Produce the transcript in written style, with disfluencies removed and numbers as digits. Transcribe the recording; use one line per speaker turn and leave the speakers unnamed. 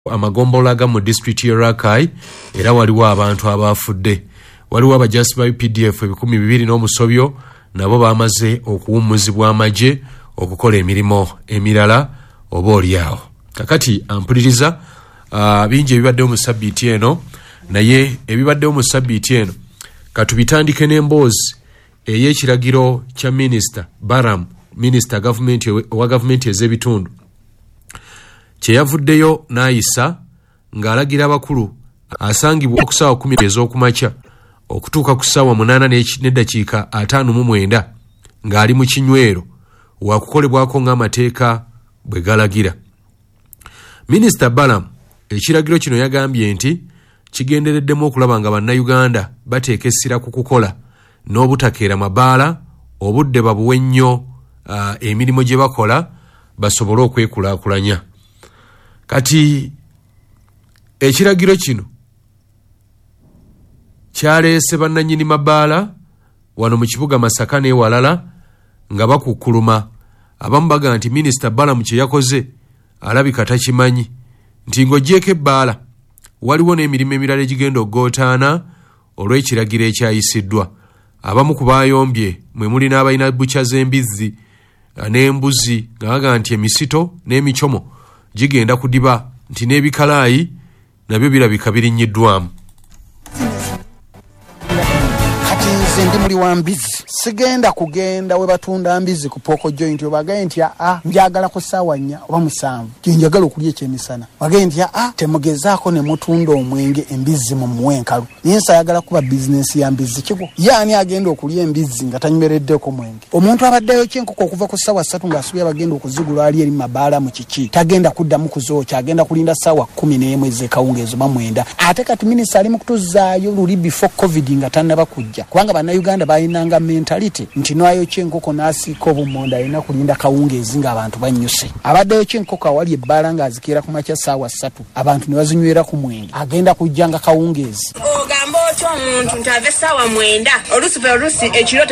amagombola ga mu district ya Rakai era waliwo abantu abafudde. Waliwo abajasi ba UPDF 200 n'omusobyo nabo bamaze okuwumuzibwa amaje okukola emirimo emirala oba olyawo. Kakati ampuliriza bingi ebibaddewo mu sabbiiti eno, naye ebibaddewo mu sabbiiti eno katubitandike n'emboozi ey'ekiragiro kya Minister Baram, Minister wa gavumenti ez'ebitundu, kye yavuddeyo n'ayisa ng'alagira abakulu asangibwa ku ssaawa 10 ez'okumakya okutuuka ku ssaawa 8:59 ng'ali mu kinywero wakukolebwako ng'amateeka bwe galagira. Minister Balam ekiragiro kino yagambye nti kigendereddemu okulaba nga bannayuganda bateeka essira ku kukola n'obutakeera mabaala obudde babuwe nnyo emirimu gye bakola basobole okwekulaakulanya. Kati ekiragiro kino kyaleese bannannyini mabaala wano mu kibuga Masaka n'ewalala nga bakukkuluma. Abamu baga nti Minisita Balamu kye yakoze alabika takimanyi nti ng'oggyeko ebbaala waliwo n'emirimu emirala egigenda okugootaana olw'ekiragiro ekyayisiddwa. Abamu ku baayombye mwe muli n'abalina bukya z'embizzi n'embuzi nga baga nti emisito n'emicomo gigenda kudiba nti n'ebikalaayi nabyo birabika birinnyiddwamu.
Ndi muli wa mbizi sigenda kugenda we batunda mbizi ku poko joint obagaye nti njagala ku ssaawa 4 oba 7 njagala okulya ekyemisana bagaye nti temugezaako ne mutunda omwenge embizi mu muwenkalu ninsa yagala kuba business ya mbizi kigo yani agenda okulya embizi nga tanywereddeko mwenge. Omuntu abaddeyo kyenkoko okuva ku ssaawa 3 ng'asubira bagenda okuzigula ali eri mabaala mu kiki tagenda kuddamu kuzoocha agenda kulinda ssaawa 11 ez'ekawungezo ba 9 ate kati minisita ali mu kutuzaayo luli before covid nga tannaba kujja kubanga Uganda bayinanga mentality nti nwayo kyenkoko n'asiika obumonda alina kulinda kawungeezi ng'abantu bannyuse. Abaddeyo kyenkoko awali ebbaala ng'azikira ku makya ssaawa 3 abantu ne bazinywera ku mwenge agenda kujjanga kawungeezi.
Ogamba otyo omuntu nti ave ssaawa 9 olusi ekiro